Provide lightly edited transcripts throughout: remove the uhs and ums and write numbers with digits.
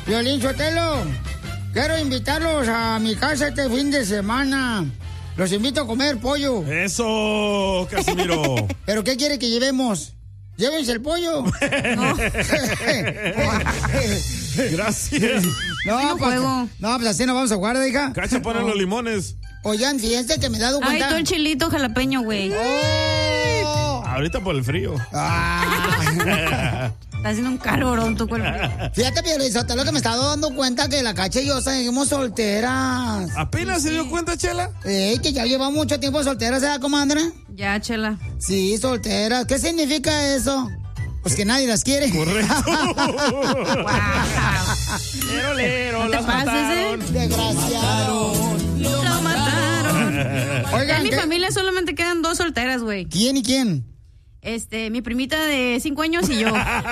Piolín Sotelo, quiero invitarlos a mi casa este fin de semana. Los invito a comer pollo. ¡Eso, Casimiro! ¿Pero qué quiere que llevemos? Llévense el pollo. No. Gracias. No, pues así no vamos a jugar, hija. Cacha, ponen los limones. Oigan, fíjense que me he dado cuenta. Ay, todo el chilito jalapeño, güey. Oh. Ahorita por el frío. Está haciendo un calorón tu cuerpo. Fíjate, Piolizotelo, que me estaba dando cuenta que la Cacha y yo seguimos solteras. ¿Apenas se dio cuenta, Chela? Que ya lleva mucho tiempo solteras, ¿verdad, comadre? Ya, Chela. Sí, solteras. ¿Qué significa eso? Pues que nadie las quiere. Correcto. Wow. Lero, ¿No te las pases, mataron. Desgraciado. Lo mataron. Oigan, en mi familia solamente quedan 2 solteras, güey. ¿Quién y quién? Mi primita de 5 años y yo.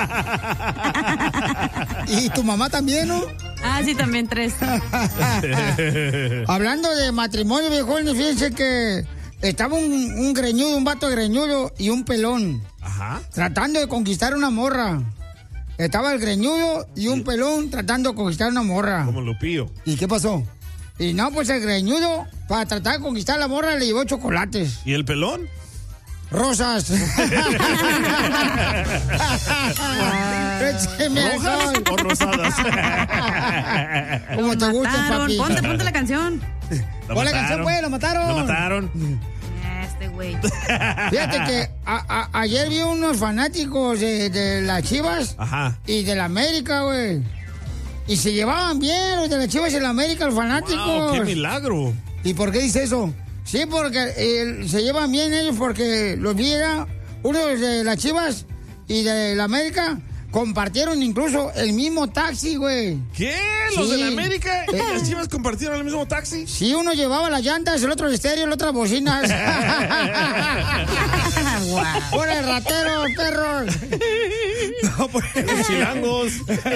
Y tu mamá también, ¿no? Ah, sí, también 3. Hablando de matrimonio, viejones, fíjense que estaba un greñudo, un vato greñudo y un pelón. Ajá. Tratando de conquistar una morra. Estaba el greñudo y un pelón tratando de conquistar una morra. Como Lupillo. ¿Y qué pasó? Y no, pues el greñudo, para tratar de conquistar a la morra, le llevó chocolates. ¿Y el pelón? Rosas. ¿Rojas o rosadas? Como te gusta, papi. Ponte la canción. Pon la canción, pues, lo mataron. Lo mataron. Güey. Fíjate que ayer vi unos fanáticos de las Chivas. Ajá. Y de la América, güey. Y se llevaban bien los de las Chivas y la América, los fanáticos. Wow, ¡qué milagro! ¿Y por qué dice eso? Sí, porque se llevan bien ellos porque los vi, unos de las Chivas y de la América compartieron incluso el mismo taxi, güey. ¿Qué? ¿Los de la América y las Chivas compartieron el mismo taxi? Sí, uno llevaba las llantas, el otro el estéreo, el otro bocinas. ¡Por el ratero, perros! No, por los chilangos.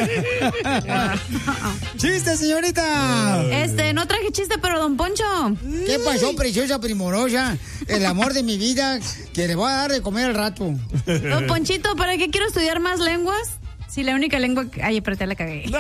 ¡Chiste, señorita! No traje chiste, pero don Poncho. ¿Qué pasó, preciosa primorosa? El amor de mi vida, que le voy a dar de comer al rato. Don Ponchito, ¿para qué quiero estudiar más lenguas? Si la única lengua... Ay, pero te la cagué. ¡No!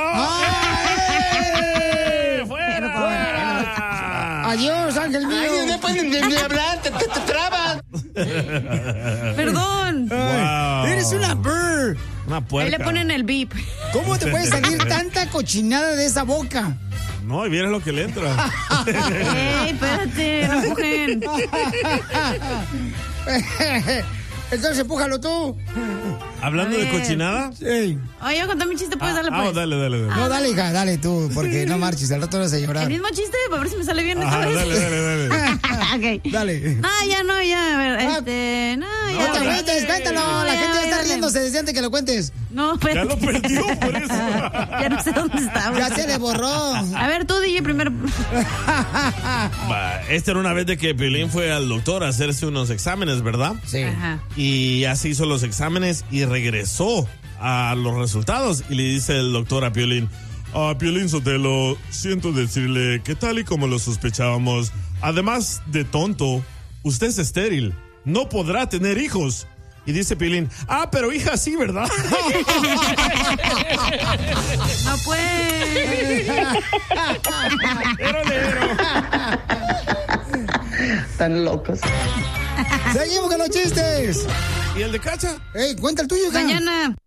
¡Fuera! Adiós, ángel mío. Ay, no pueden ni hablar, te trabas. Perdón. Wow. Eres una bird. Una puerca. Ahí le ponen el beep. ¿Cómo te puede salir tanta cochinada de esa boca? No, y vieras lo que le entra. ¡Ey, espérate! ¡No empujen! Entonces, empújalo tú. Hablando de cochinada. Sí. Oye, yo conté mi chiste, puedes darle pues. Dale. No, dale, hija, dale tú, porque no marches, al rato vas a llorar. El mismo chiste, para ver si me sale bien esta Ajá, vez. dale. Ok. Dale. Ah, ya, a ver, No te cuentes, cuéntalo. La gente ya está riéndose desde antes que lo cuentes. No, espérate. Ya lo perdió por eso. Ya no sé dónde está, güey. Ya se le borró. A ver, tú, DJ, primero. Esta era una vez de que Piolín fue al doctor a hacerse unos exámenes, ¿verdad? Sí. Ajá. Y así hizo los exámenes y regresó a los resultados. Y le dice el doctor a Piolín: Piolín Sotelo, siento decirle que tal y como lo sospechábamos, además de tonto, usted es estéril. No podrá tener hijos. Y dice Piolín: pero hija sí, ¿verdad? No puede. Están locos. Seguimos con los chistes. ¿Y el de Cacha? Ey, cuenta el tuyo, hija. Mañana.